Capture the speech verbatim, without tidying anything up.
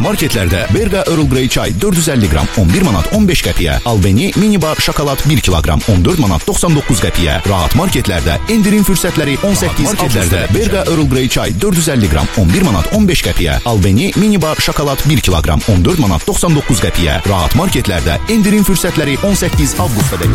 marketlərdə Berqa Earl Grey çay dörd yüz əlli qram on bir manat on beş qəpiyə, Alveni mini bar şokolad bir kiloqram on dörd manat doxsan doqquz qəpiyə, Rahat marketlərdə endirim fürsətləri on səkkiz marketlərdə Berqa Earl Grey çay dörd yüz əlli qram on bir manat on beş qəpiyə, Alveni mini bar şokolad bir kiloqram on dörd manat doxsan doqquz qəpiyə, Rahat marketlərdə endirim fürsətləri on səkkiz avqusta dək.